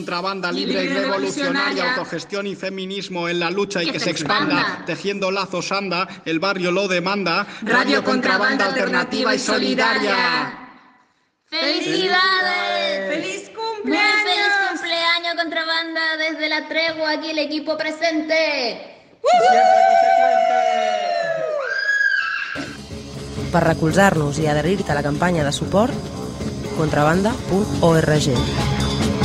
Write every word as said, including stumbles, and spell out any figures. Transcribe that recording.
Contrabanda libre y revolucionaria, autogestión y feminismo en la lucha y que se expanda, tejiendo lazos anda, el barrio lo demanda, Radio Contrabanda alternativa y solidaria. ¡Felicidades! ¡Feliz cumpleaños! ¡Muy feliz cumpleaños, Contrabanda! Desde la tregua, aquí el equipo presente. Per recolzar-nos i adherir-te a la campanya de suport, contrabanda punt org.